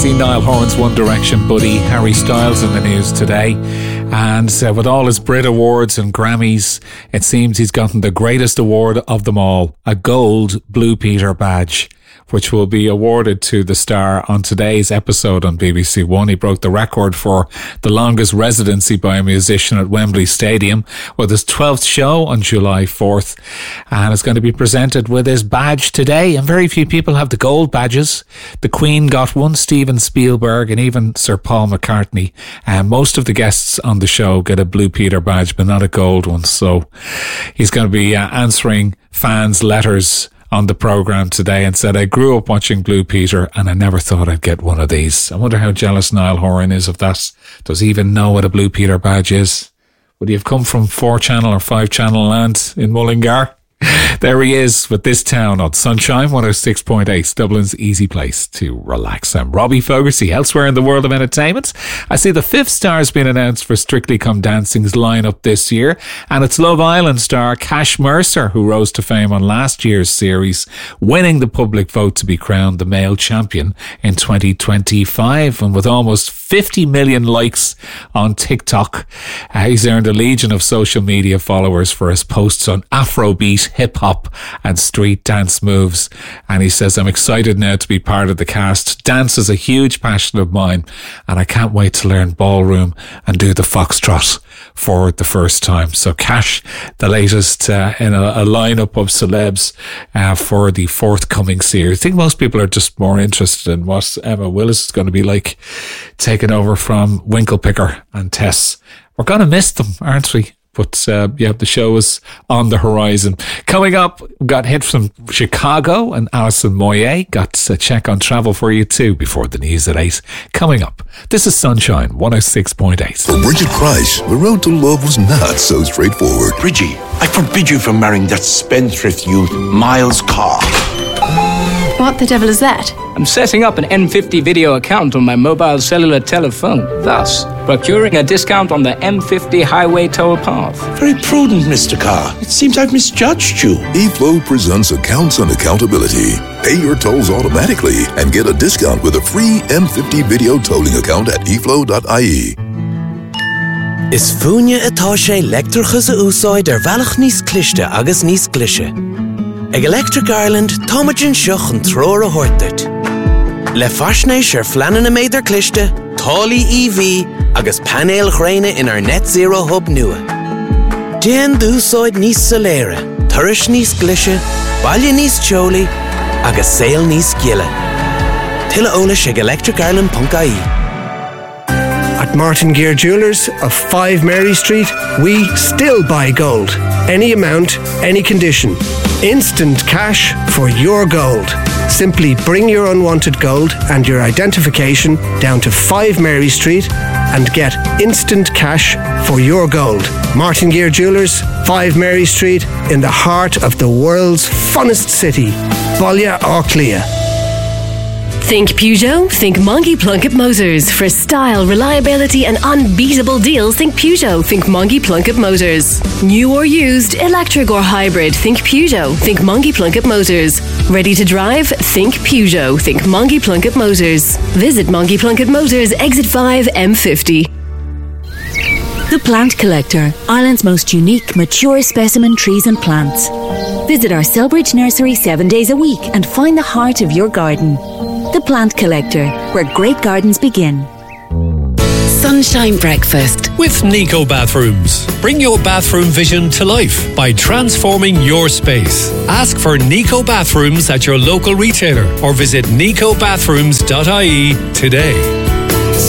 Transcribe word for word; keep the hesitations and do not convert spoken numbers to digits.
see Niall Horan's One Direction buddy Harry Styles in the news today, and uh, with all his Brit Awards and Grammys, it seems he's gotten the greatest award of them all, a gold Blue Peter badge, which will be awarded to the star on today's episode on B B C One. He broke the record for the longest residency by a musician at Wembley Stadium with his twelfth show on July fourth, and it's going to be presented with his badge today, and very few people have the gold badges. The Queen got one, Steven Spielberg, and even Sir Paul McCartney. And most of the guests on the show get a Blue Peter badge, but not a gold one. So he's going to be uh, answering fans' letters on the programme today, and said, I grew up watching Blue Peter and I never thought I'd get one of these. I wonder how jealous Niall Horan is of that. Does he even know what a Blue Peter badge is? Would he have come from four channel or five channel land in Mullingar? There he is with This Town on Sunshine one oh six point eight, Dublin's easy place to relax. I'm Robbie Fogarty. Elsewhere in the world of entertainment, I see the fifth star has been announced for Strictly Come Dancing's lineup this year, and it's Love Island star Cash Mercer, who rose to fame on last year's series, winning the public vote to be crowned the male champion in twenty twenty-five. And with almost fifty million likes on TikTok, uh, he's earned a legion of social media followers for his posts on Afrobeat, hip-hop and street dance moves. And he says, I'm excited now to be part of the cast. Dance is a huge passion of mine, and I can't wait to learn ballroom and do the foxtrot for the first time. So Cash, the latest uh, in a, a lineup of celebs uh, for the forthcoming series. I think most people are just more interested in what Emma Willis is going to be like, taking over from Winklepicker and Tess. We're going to miss them, aren't we? But uh, yeah, the show is on the horizon. Coming up, we got hit from Chicago, and Alison Moyer got a check on travel for you too before the news at eight. Coming up, this is Sunshine one oh six point eight. For Bridget Price, the road to love was not so straightforward. Bridgie, I forbid you from marrying that spendthrift youth, Miles Carr. What the devil is that? I'm setting up an M fifty video account on my mobile cellular telephone, thus procuring a discount on the M fifty highway toll path. Very prudent, Mister Carr. It seems I've misjudged you. eFlow presents Accounts and Accountability. Pay your tolls automatically and get a discount with a free M fifty video tolling account at e flow dot I E. Is fúne atá sé leictreachas a úsáid ar bhealach níos cliste agus níos clise. Ag Electric Ireland, táimeann seach an tróir a thuirteart. Le faisnéis ar fleananna méidir cliste, tálaí E V agus panéal chréine in our net zero hub nua. Déan dúsáid níos soléire, turais níos glise, baile níos teolaí agus saol níos giile. Tuilleadh eolais ag electric ireland dot I E. At Martin Gear Jewellers of five Mary Street, we still buy gold. Any amount, any condition. Instant cash for your gold. Simply bring your unwanted gold and your identification down to five Mary Street and get instant cash for your gold. Martin Gear Jewellers, five Mary Street, in the heart of the world's funnest city. Bhaile Ardclia. Think Peugeot? Think Mongie Plunkett Motors. For style, reliability and unbeatable deals, think Peugeot. Think Mongie Plunkett Motors. New or used, electric or hybrid, think Peugeot. Think Mongie Plunkett Motors. Ready to drive? Think Peugeot. Think Mongie Plunkett Motors. Visit Mongie Plunkett Motors, Exit five, M fifty. The Plant Collector, Ireland's most unique, mature specimen trees and plants. Visit our Selbridge nursery seven days a week and find the heart of your garden. The Plant Collector, where great gardens begin. Sunshine Breakfast with Nico Bathrooms. Bring your bathroom vision to life by transforming your space. Ask for Nico Bathrooms at your local retailer or visit nico bathrooms dot I E today.